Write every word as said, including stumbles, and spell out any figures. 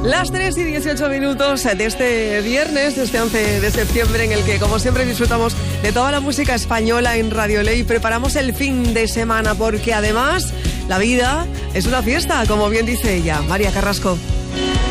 Las tres y dieciocho minutos de este viernes, de este once de septiembre, en el que, como siempre, disfrutamos de toda la música española en Radio Ley. Preparamos el fin de semana porque, además, la vida es una fiesta, como bien dice ella, María Carrasco.